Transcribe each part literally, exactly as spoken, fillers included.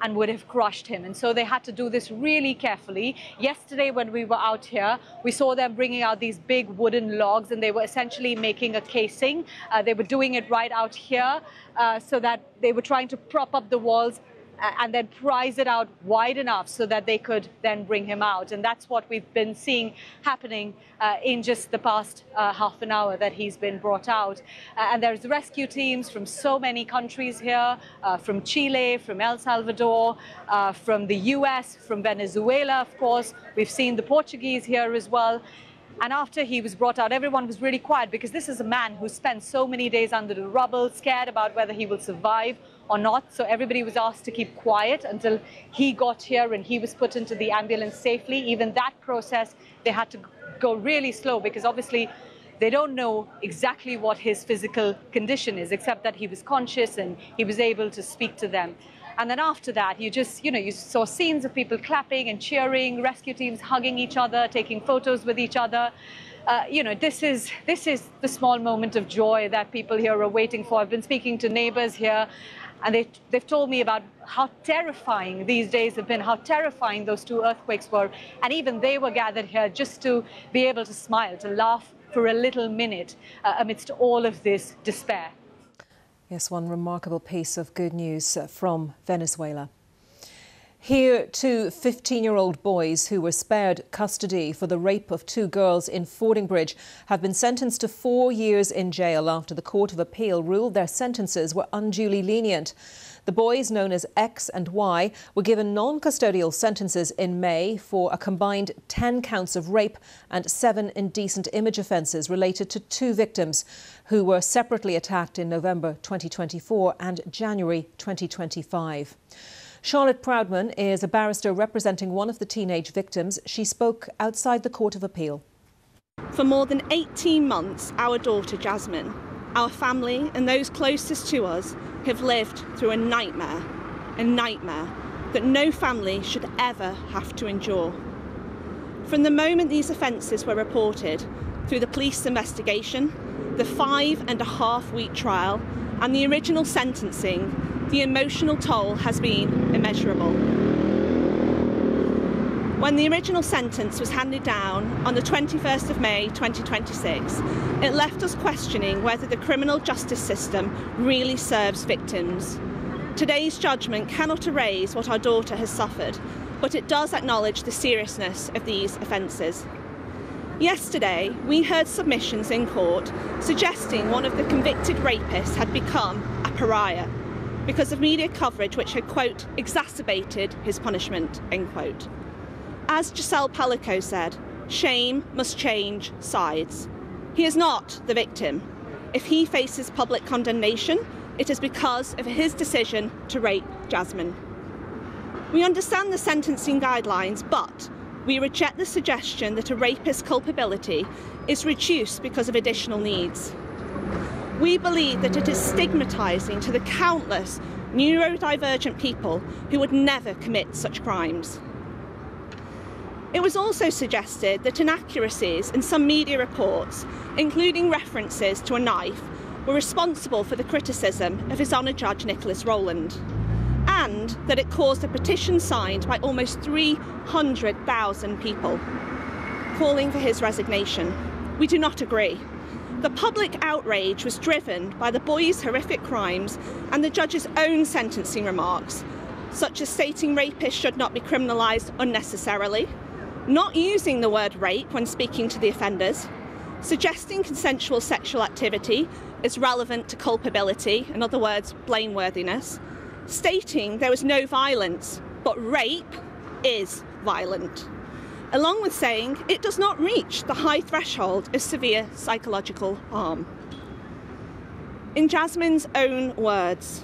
and would have crushed him. And so they had to do this really carefully. Yesterday, when we were out here, we saw them bringing out these big wooden logs, and they were essentially making a casing. Uh, they were doing it right out here uh, so that they were trying to prop up the walls and then prise it out wide enough so that they could then bring him out. And that's what we've been seeing happening uh, in just the past uh, half an hour that he's been brought out. Uh, and there's rescue teams from so many countries here, uh, from Chile, from El Salvador, uh, from the U S, from Venezuela, of course. We've seen the Portuguese here as well. And after he was brought out, everyone was really quiet, because this is a man who spent so many days under the rubble, scared about whether he will survive or not. So everybody was asked to keep quiet until he got here and he was put into the ambulance safely. Even that process, they had to go really slow, because obviously they don't know exactly what his physical condition is, except that he was conscious and he was able to speak to them. And then after that, you just, you know, you saw scenes of people clapping and cheering, rescue teams hugging each other, taking photos with each other. Uh, you know, this is, this is the small moment of joy that people here are waiting for. I've been speaking to neighbors here, and they, they've told me about how terrifying these days have been, how terrifying those two earthquakes were. And even they were gathered here just to be able to smile, to laugh for a little minute uh, amidst all of this despair. Yes, one remarkable piece of good news from Venezuela. Here, two fifteen-year-old boys who were spared custody for the rape of two girls in Fordingbridge have been sentenced to four years in jail after the Court of Appeal ruled their sentences were unduly lenient. The boys, known as X and Y, were given non-custodial sentences in May for a combined ten counts of rape and seven indecent image offences related to two victims who were separately attacked in November twenty twenty-four and January twenty twenty-five. Charlotte Proudman is a barrister representing one of the teenage victims. She spoke outside the Court of Appeal. For more than eighteen months, our daughter Jasmine, our family and those closest to us have lived through a nightmare, a nightmare that no family should ever have to endure. From the moment these offences were reported, through the police investigation, the five and a half week trial and the original sentencing, the emotional toll has been immeasurable. When the original sentence was handed down on the twenty-first of May twenty twenty-six, it left us questioning whether the criminal justice system really serves victims. Today's judgment cannot erase what our daughter has suffered, but it does acknowledge the seriousness of these offences. Yesterday, we heard submissions in court suggesting one of the convicted rapists had become a pariah because of media coverage which had, quote, exacerbated his punishment, end quote. As Giselle Pellico said, shame must change sides. He is not the victim. If he faces public condemnation, it is because of his decision to rape Jasmine. We understand the sentencing guidelines, but we reject the suggestion that a rapist's culpability is reduced because of additional needs. We believe that it is stigmatising to the countless neurodivergent people who would never commit such crimes. It was also suggested that inaccuracies in some media reports, including references to a knife, were responsible for the criticism of His Honour Judge Nicholas Rowland, and that it caused a petition signed by almost three hundred thousand people calling for his resignation. We do not agree. The public outrage was driven by the boys' horrific crimes and the judge's own sentencing remarks, such as stating rapists should not be criminalised unnecessarily, not using the word rape when speaking to the offenders, suggesting consensual sexual activity is relevant to culpability, in other words, blameworthiness, stating there was no violence, but rape is violent, along with saying it does not reach the high threshold of severe psychological harm. In Jasmine's own words,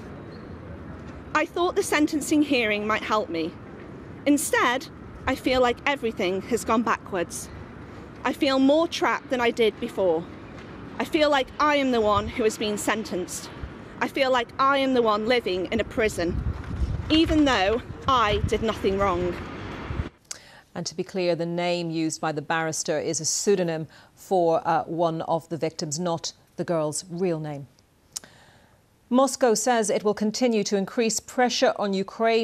"I thought the sentencing hearing might help me. Instead, I feel like everything has gone backwards. I feel more trapped than I did before. I feel like I am the one who has been sentenced. I feel like I am the one living in a prison, even though I did nothing wrong." And to be clear, the name used by the barrister is a pseudonym for uh, one of the victims, not the girl's real name. Moscow says it will continue to increase pressure on Ukraine